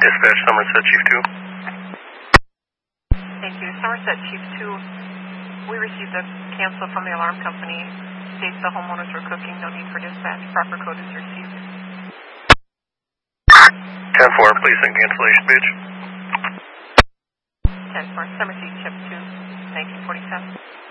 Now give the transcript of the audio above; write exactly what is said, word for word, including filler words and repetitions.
Dispatch, Somerset Chief two. Thank you. Somerset Chief two, we received a cancel from the alarm company. States the homeowners were cooking, no need for dispatch. Proper code is received. ten four, please send cancellation page. ten four, Somerset Chip two, nineteen forty-seven.